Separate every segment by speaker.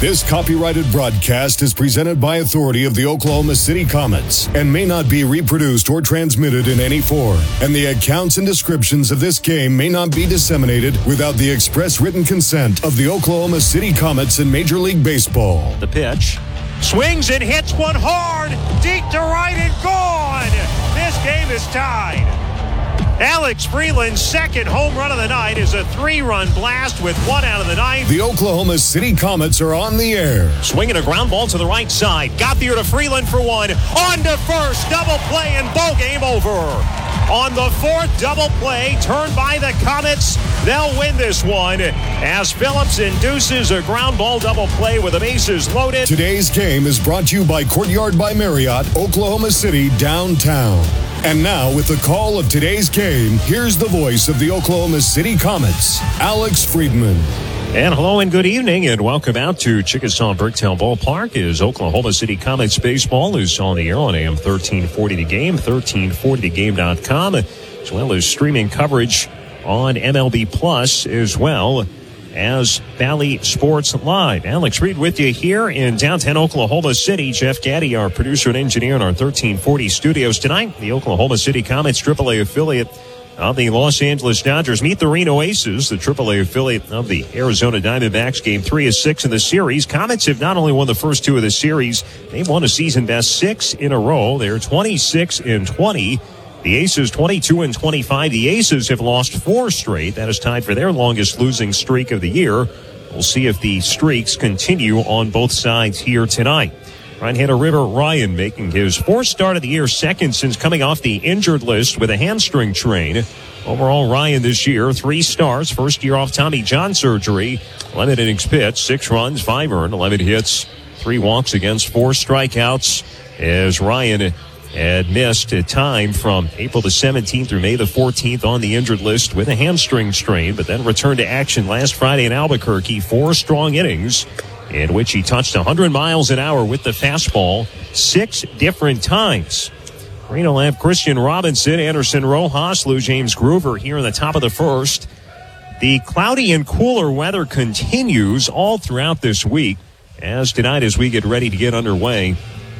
Speaker 1: This copyrighted broadcast is presented by authority of the Oklahoma City Comets and may not be reproduced or transmitted in any form. And the accounts and descriptions of this game may not be disseminated without the express written consent of the Oklahoma City Comets and Major League Baseball.
Speaker 2: The pitch. Swings and hits one hard. Deep to right and gone. This game is tied. Alex Freeland's second home run of the night is a 3-run blast with 1 out of the 9th.
Speaker 1: The Oklahoma City Comets are on the air.
Speaker 2: Swinging a ground ball to the right side. Got there to Freeland for 1. On to first. Double play and ball game over. On the 4th double play, turned by the Comets. They'll win this one as Phillips induces a ground ball double play with the bases loaded.
Speaker 1: Today's game is brought to you by Courtyard by Marriott, Oklahoma City, downtown. And now, with the call of today's game, here's the voice of the Oklahoma City Comets, Alex Friedman.
Speaker 2: And hello and good evening and welcome out to Chickasaw Bricktown Ballpark as Oklahoma City Comets baseball is on the air on AM 1340 The Game, 1340thegame.com, as well as streaming coverage on MLB Plus as well as Valley Sports Live. Alex Reed with you here in downtown Oklahoma City. Jeff Gaddy, our producer and engineer in our 1340 studios tonight. The Oklahoma City Comets AAA affiliate of the Los Angeles Dodgers meet the Reno Aces, the AAA affiliate of the Arizona Diamondbacks. Game 3 is 6 in the series. Comets have not only won the first 2 of the series, they've won a season-best 6 in a row. They're 26-20. The Aces 22-25. The Aces have lost 4 straight. That is tied for their longest losing streak of the year. We'll see if the streaks continue on both sides here tonight. Right-hander River Ryan making his 4th start of the year, second since coming off the injured list with a hamstring strain. Overall, Ryan this year, 3 starts, first year off Tommy John surgery. 11 innings pitched, 6 runs, 5 earned, 11 hits, 3 walks against 4 strikeouts as Ryan had missed time from April the 17th through May the 14th on the injured list with a hamstring strain, but then returned to action last Friday in Albuquerque. 4 strong innings in which he touched 100 miles an hour with the fastball 6 different times. Reno will have Christian Robinson, Anderson Rojas, Lou James Groover here in the top of the first. The cloudy and cooler weather continues all throughout this week as tonight as we get ready to get underway.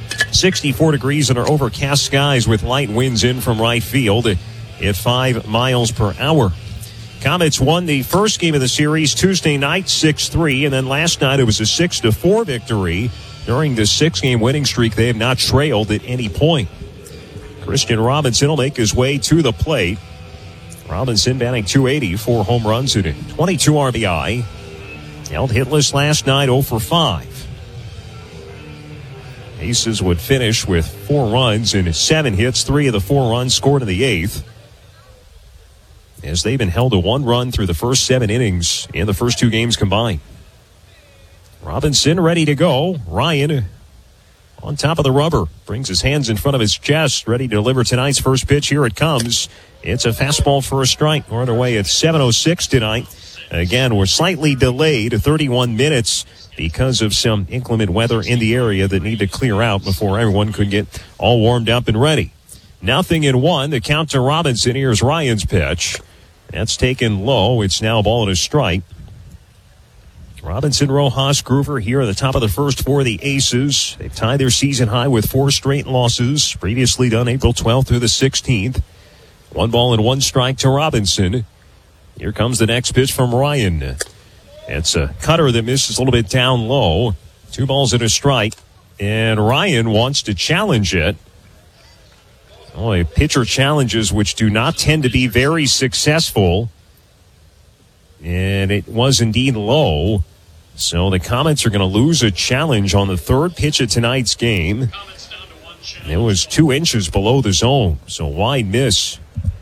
Speaker 2: 64 degrees under overcast skies with light winds in from right field at 5 miles per hour. Comets won the first game of the series Tuesday night 6-3, and then last night it was a 6-4 victory. During the 6-game winning streak, they have not trailed at any point. Christian Robinson will make his way to the plate. Robinson batting .280, 4 home runs and 22 RBI. Held hitless last night, 0 for 5. Aces would finish with 4 runs and 7 hits, 3 of the 4 runs scored in the 8th. As they've been held to 1 run through the first 7 innings in the first 2 games combined. Robinson ready to go. Ryan on top of the rubber. Brings his hands in front of his chest, ready to deliver tonight's first pitch. Here it comes. It's a fastball for a strike. We're underway at 7:06 tonight. Again, we're slightly delayed 31 minutes because of some inclement weather in the area that need to clear out before everyone could get all warmed up and ready. 0-1. The count to Robinson. Here's Ryan's pitch. That's taken low. It's now a ball and a strike. Robinson, Rojas, Groover here at the top of the first for the Aces. They've tied their season high with 4 straight losses, previously done April 12th through the 16th. 1 ball and 1 strike to Robinson. Here comes the next pitch from Ryan. It's a cutter that misses a little bit down low. 2 balls and a strike. And Ryan wants to challenge it. Oh, pitcher challenges which do not tend to be very successful. And it was indeed low. So the Comets are going to lose a challenge on the 3rd pitch of tonight's game. It was 2 inches below the zone. So wide miss.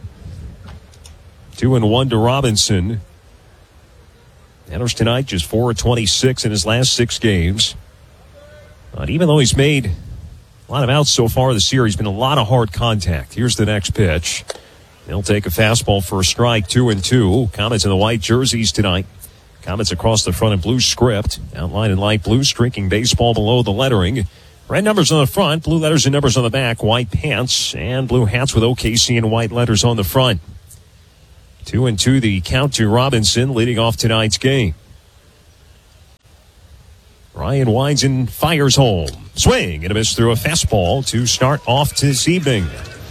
Speaker 2: 2-1 to Robinson. Enters tonight just 4-26 in his last 6 games. But even though he's made a lot of outs so far this year, he's been a lot of hard contact. Here's the next pitch. They'll take a fastball for a strike, 2-2. Comets in the white jerseys tonight. Comets across the front in blue script. Outlined in light blue, streaking baseball below the lettering. Red numbers on the front, blue letters and numbers on the back. White pants and blue hats with OKC and white letters on the front. 2-2 the count to Robinson leading off tonight's game. Ryan winds and fires home. Swing and a miss through a fastball to start off this evening.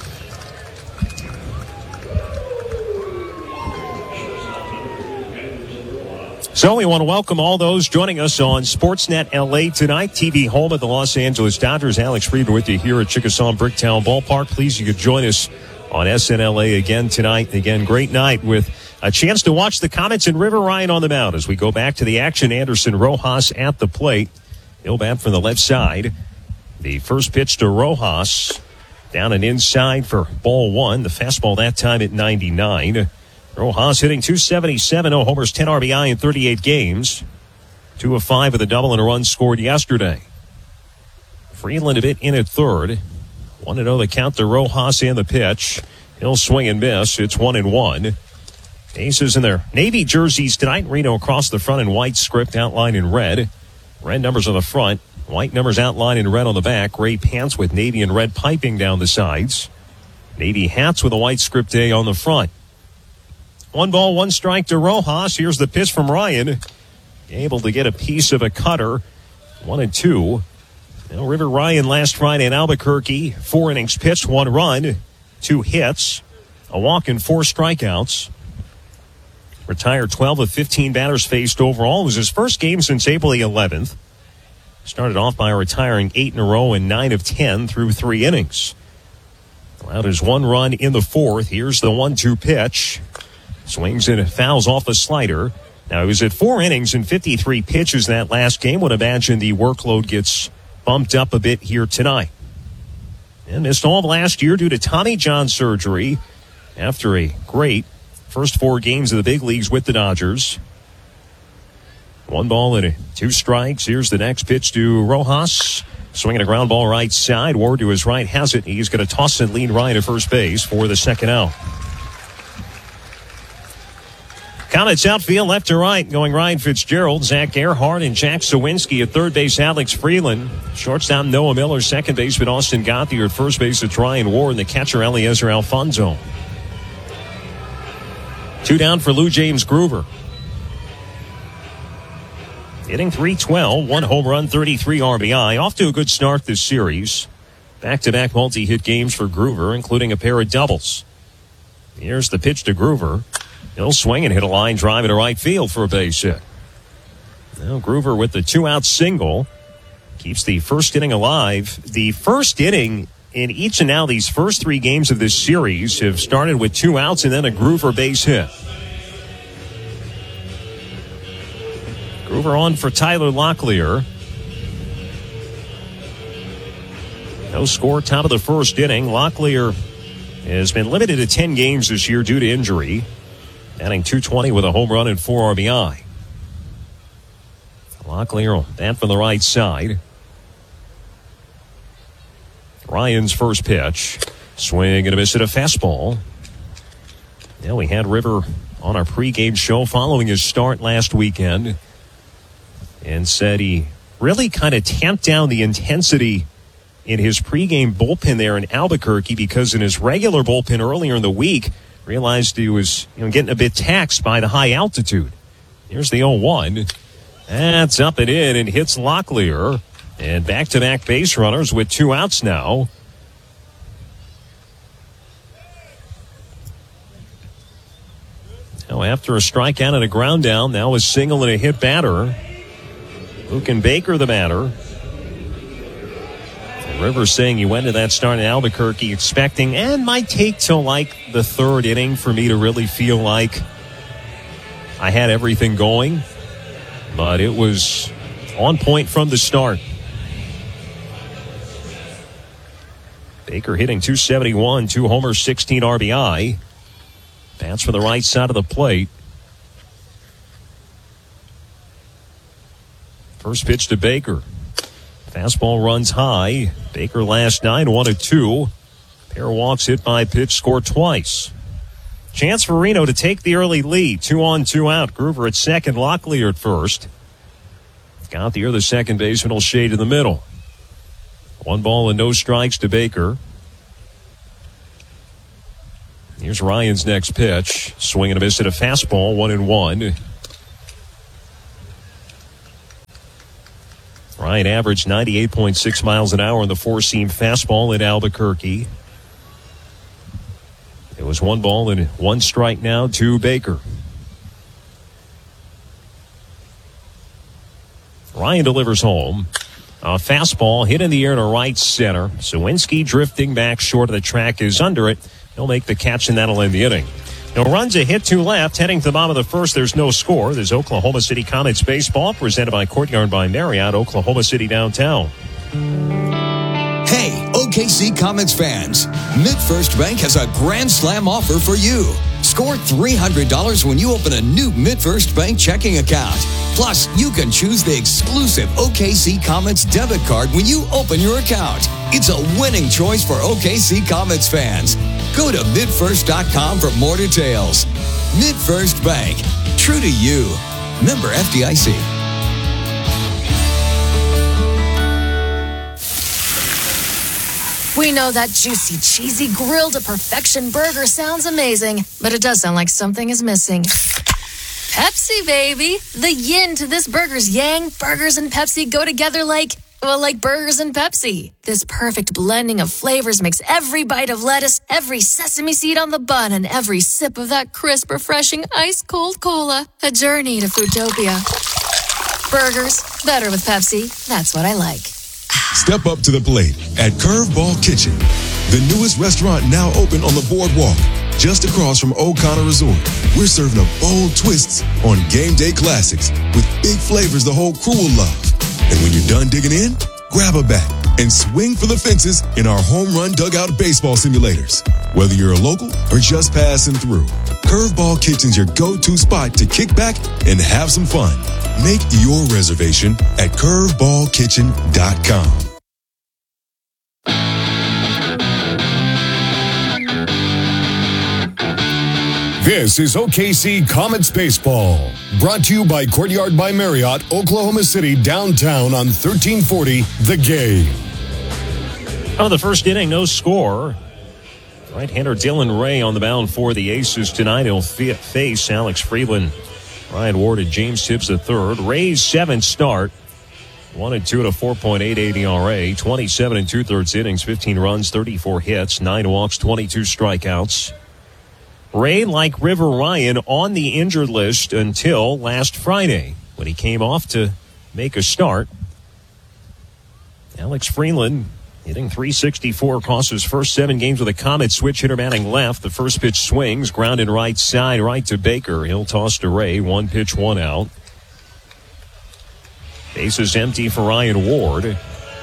Speaker 2: So we want to welcome all those joining us on Sportsnet LA tonight. TV home of the Los Angeles Dodgers. Alex Friedman with you here at Chickasaw Bricktown Ballpark. Please, you could join us on SNLA again tonight. Again, great night with a chance to watch the Comets and River Ryan on the mound as we go back to the action. Anderson Rojas at the plate. He'll bat from the left side. The first pitch to Rojas. Down and inside for ball one. The fastball that time at 99. Rojas hitting .277, no homers, 10 RBI in 38 games. 2 of 5 with a double and a run scored yesterday. Freeland a bit in at third. 1-0 the count to Rojas and the pitch. He'll swing and miss. It's 1-1. Aces in their navy jerseys tonight. Reno across the front in white script outlined in red. Red numbers on the front. White numbers outlined in red on the back. Gray pants with navy and red piping down the sides. Navy hats with a white script A on the front. 1 ball, 1 strike to Rojas. Here's the pitch from Ryan. Able to get a piece of a cutter. 1-2. Now River Ryan last Friday in Albuquerque. 4 innings pitched, 1 run, 2 hits, a walk and 4 strikeouts. Retired 12 of 15 batters faced overall. It was his first game since April the 11th. Started off by retiring 8 in a row and 9 of 10 through 3 innings. Allowed his 1 run in the 4th. Here's the 1-2 pitch. Swings and fouls off a slider. Now, he was at 4 innings and 53 pitches that last game. Would imagine the workload gets bumped up a bit here tonight. And missed all of last year due to Tommy John surgery after a great first 4 games of the big leagues with the Dodgers. 1 ball and 2 strikes. Here's the next pitch to Rojas. Swinging a ground ball right side. Ward to his right has it. He's going to toss and lead Ryan to first base for the second out. Comets outfield left to right, going Ryan Fitzgerald, Zach Earhart, and Jack Sawinski at third base, Alex Freeland. Shortstop Noah Miller, second baseman Austin Gothier, at first base it's Ryan Ward, and the catcher Eliezer Alfonso. 2 down for Lou James Groover. Hitting .312, 1 home run, 33 RBI. Off to a good start this series. Back-to-back multi-hit games for Groover, including a pair of doubles. Here's the pitch to Groover. He'll swing and hit a line drive into right field for a base hit. Now Groover with the 2-out single keeps the first inning alive. The first inning in each and now these first 3 games of this series have started with 2 outs and then a Groover base hit. Groover on for Tyler Locklear. No score, top of the first inning. Locklear has been limited to 10 games this year due to injury. Batting .220 with a home run and 4 RBI. Locklear bat from the right side. Ryan's first pitch. Swing and a miss at a fastball. Yeah, we had River on our pregame show following his start last weekend and said he really kind of tamped down the intensity in his pregame bullpen there in Albuquerque because in his regular bullpen earlier in the week, realized he was getting a bit taxed by the high altitude. Here's the 0-1. That's up and in and hits Locklear. And back-to-back base runners with 2 outs now. Now after a strikeout and a ground down, now a single and a hit batter. Luken Baker the batter. Rivers saying he went to that start in Albuquerque expecting, and might take till like the 3rd inning for me to really feel like I had everything going. But it was on point from the start. Baker hitting .271, 2 homers, 16 RBI. Bats for the right side of the plate. First pitch to Baker. Fastball runs high. Baker last 9, 1-2. Pair of walks, hit by pitch, scored twice. Chance for Reno to take the early lead. 2 on, 2 out. Groover at second, Locklear at first. Gothier, the second baseman, will shade in the middle. 1 ball and no strikes to Baker. Here's Ryan's next pitch. Swing and a miss at a fastball, 1-1. Ryan averaged 98.6 miles an hour on the four-seam fastball in Albuquerque. It was 1 ball and 1 strike now to Baker. Ryan delivers home. A fastball hit in the air to right center. Sawinski drifting back short of the track is under it. He'll make the catch, and that'll end the inning. No runs, a hit to left. Heading to the bottom of the first, there's no score. There's Oklahoma City Comets baseball presented by Courtyard by Marriott, Oklahoma City downtown.
Speaker 3: Hey, OKC Comets fans, MidFirst Bank has a Grand Slam offer for you. Score $300 when you open a new MidFirst Bank checking account. Plus, you can choose the exclusive OKC Comets debit card when you open your account. It's a winning choice for OKC Comets fans. Go to midfirst.com for more details. MidFirst Bank, true to you. Member FDIC.
Speaker 4: We know that juicy, cheesy, grilled to perfection burger sounds amazing, but it does sound like something is missing. Pepsi, baby. The yin to this burger's yang. Burgers and Pepsi go together like burgers and Pepsi. This perfect blending of flavors makes every bite of lettuce, every sesame seed on the bun, and every sip of that crisp, refreshing, ice-cold cola a journey to Foodtopia. Burgers, better with Pepsi. That's what I like.
Speaker 5: Step up to the plate at Curveball Kitchen, the newest restaurant now open on the boardwalk, just across from O'Connor Resort. We're serving up bold twists on game day classics with big flavors the whole crew will love. And when you're done digging in, grab a bat and swing for the fences in our home run dugout baseball simulators. Whether you're a local or just passing through, Curveball Kitchen's your go-to spot to kick back and have some fun. Make your reservation at curveballkitchen.com.
Speaker 1: This is OKC Comets Baseball, brought to you by Courtyard by Marriott, Oklahoma City downtown on 1340 The Game.
Speaker 2: Oh, the first inning, no score. Right-hander Dylan Ray on the mound for the Aces tonight. He'll face Alex Freeland, Ryan Ward, and James Tibbs III. Ray's 7th start. 1-2 at a 4.88 ERA. 27 2/3 innings, 15 runs, 34 hits, 9 walks, 22 strikeouts. Ray, like River Ryan, on the injured list until last Friday when he came off to make a start. Alex Freeland hitting .364 across his first 7 games with the Comets. Switch hitter batting left. The first pitch swings, grounded right side, right to Baker. He'll toss to Ray. 1 pitch, 1 out. Base is empty for Ryan Ward.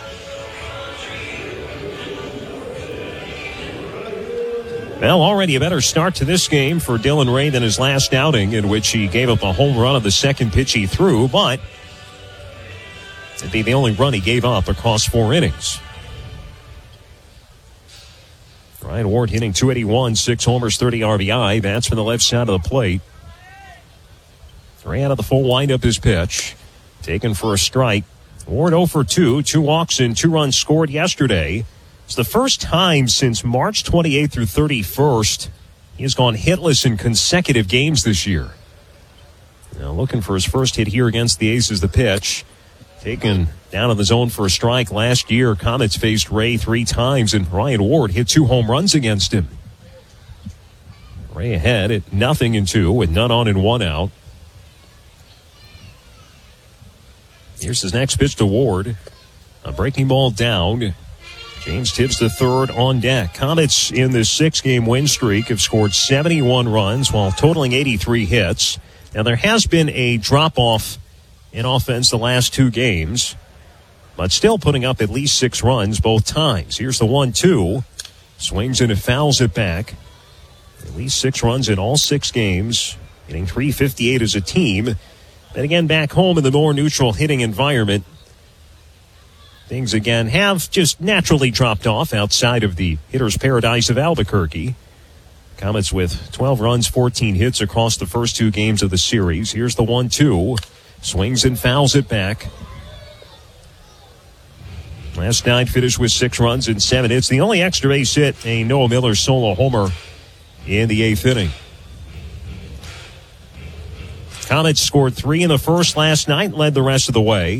Speaker 2: Well, already a better start to this game for Dylan Ray than his last outing, in which he gave up a home run on the second pitch he threw, but it'd be the only run he gave up across 4 innings. Ryan Ward hitting .281, 6 homers, 30 RBI. Bats from the left side of the plate. Ray out of the full windup his pitch. Taken for a strike. Ward 0 for 2, 2 walks and 2 runs scored yesterday. It's the first time since March 28th through 31st he has gone hitless in consecutive games this year. Now looking for his first hit here against the Aces. The pitch taken down in the zone for a strike. Last year, Comets faced Ray 3 times, and Ryan Ward hit 2 home runs against him. Ray ahead at 0-2 with none on and 1 out. Here's his next pitch to Ward. A breaking ball down. James Tibbs III on deck. Comets in this 6-game win streak have scored 71 runs while totaling 83 hits. Now there has been a drop-off in offense the last 2 games, but still putting up at least 6 runs both times. Here's the 1-2. Swings and fouls it back. At least 6 runs in all 6 games. Hitting .358 as a team. Then again, back home in the more neutral hitting environment, things again have just naturally dropped off outside of the hitter's paradise of Albuquerque. Comets with 12 runs, 14 hits across the first 2 games of the series. Here's the 1-2. Swings and fouls it back. Last night finished with 6 runs and 7 hits. The only extra base hit, a Noah Miller solo homer in the 8th inning. Comets scored 3 in the first last night, led the rest of the way.